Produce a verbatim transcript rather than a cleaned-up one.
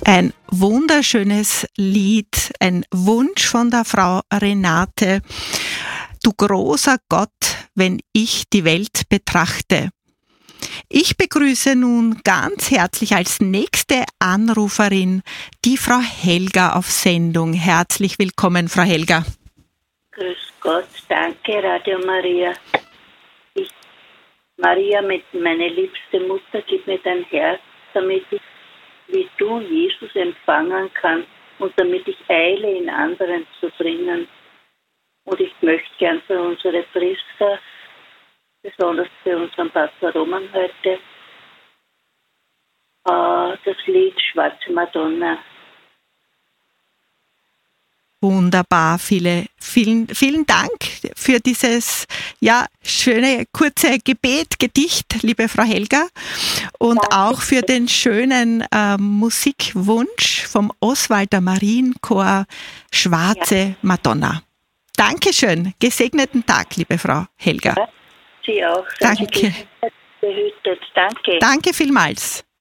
Ein wunderschönes Lied, ein Wunsch von der Frau Renate. Du großer Gott, wenn ich die Welt betrachte. Ich begrüße nun ganz herzlich als nächste Anruferin die Frau Helga auf Sendung. Herzlich willkommen, Frau Helga. Grüß Gott, danke Radio Maria. Ich, Maria, mit meiner liebsten Mutter, gib mir dein Herz, damit ich wie du Jesus empfangen kann und damit ich eile, in anderen zu bringen. Und ich möchte gern für unsere Priester, besonders für unseren Pater Roman heute, äh, das Lied Schwarze Madonna. Wunderbar, viele, vielen, vielen Dank für dieses ja, schöne, kurze Gebet, Gedicht, liebe Frau Helga. Und Danke. Auch für den schönen äh, Musikwunsch vom Oswalder Marienchor Schwarze ja. Madonna. Dankeschön, gesegneten Tag, liebe Frau Helga. Ja, Sie auch. Danke. Behütet. Danke. Danke vielmals.